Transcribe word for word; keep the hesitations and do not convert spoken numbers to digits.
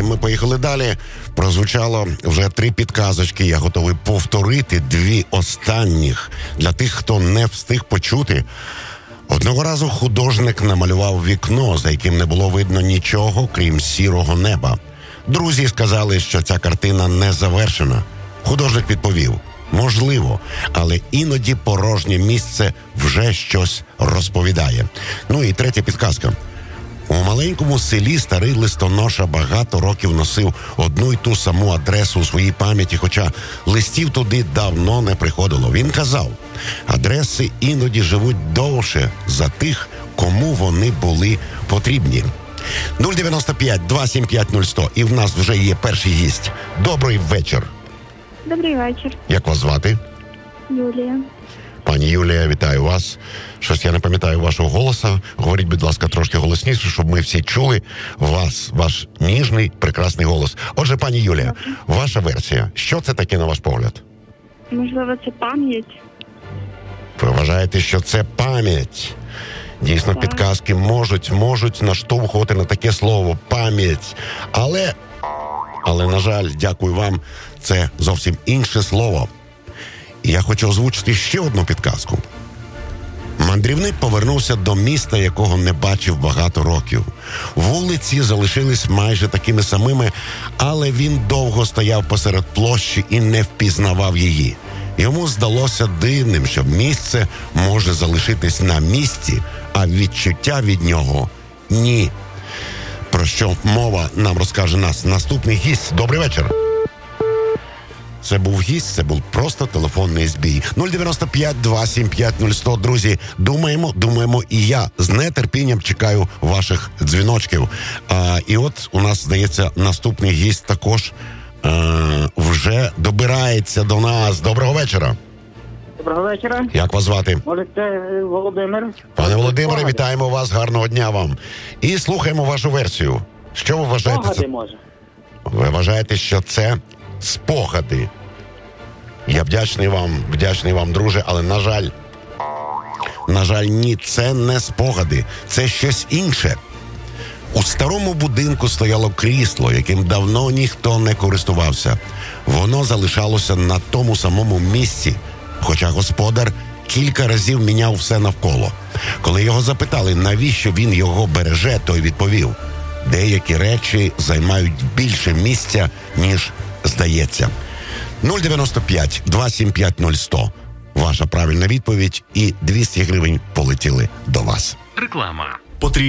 друзі, ми поїхали далі. Прозвучало вже три підказочки. Я готовий повторити дві останніх для тих, хто не встиг почути. Одного разу художник намалював вікно, за яким не було видно нічого, крім сірого неба. Друзі сказали, що ця картина не завершена. Художник відповів: можливо, але іноді порожнє місце вже щось розповідає. Ну і третя підказка. У маленькому селі старий листоноша багато років носив одну й ту саму адресу у своїй пам'яті, хоча листів туди давно не приходило. Він казав, адреси іноді живуть довше за тих, кому вони були потрібні. нуль дев'яносто п'ять два сім п'ять нуль сто. І в нас вже є перший гість. Добрий вечір. Добрий вечір. Як вас звати? Юлія. Пані Юлія, вітаю вас. Щось я не пам'ятаю вашого голосу. Говоріть, будь ласка, трошки голосніше, щоб ми всі чули вас, ваш ніжний, прекрасний голос. Отже, пані Юлія, ваша версія. Що це таке, на ваш погляд? Можливо, це пам'ять? Ви вважаєте, що це пам'ять? Дійсно, Так. підказки можуть, можуть наштовхувати на таке слово «пам'ять». Але, але, на жаль, дякую вам, це зовсім інше слово. І я хочу озвучити ще одну підказку. Мандрівник повернувся до міста, якого не бачив багато років. Вулиці залишились майже такими самими, але він довго стояв посеред площі і не впізнавав її. Йому здалося дивним, що місце може залишитись на місці, а відчуття від нього – ні. Про що мова нам розкаже нас наступний гість. Добрий вечір. Це був гість, це був просто телефонний збій. нуль дев'яносто п'ять два сім п'ять нуль сто. Друзі, думаємо, думаємо, і я з нетерпінням чекаю ваших дзвіночків. А, і от у нас, здається, наступний гість також а, вже добирається до нас. Доброго вечора. Доброго вечора. Як вас звати? Може, це Володимир? Пане Володимире, вітаємо вас, гарного дня вам. І слухаємо вашу версію. Що ви вважаєте? Спогади, Це... може. Ви вважаєте, що це спогади? Я вдячний вам, вдячний вам, друже, але, на жаль, на жаль, ні, це не спогади, це щось інше. У старому будинку стояло крісло, яким давно ніхто не користувався. Воно залишалося на тому самому місці, хоча господар кілька разів міняв все навколо. Коли його запитали, навіщо він його береже, той відповів: деякі речі займають більше місця, ніж здається. нуль дев'яносто п'ять два сім п'ять нуль сто. Ваша правильна відповідь, і двісті гривень полетіли до вас. Реклама. Потрібно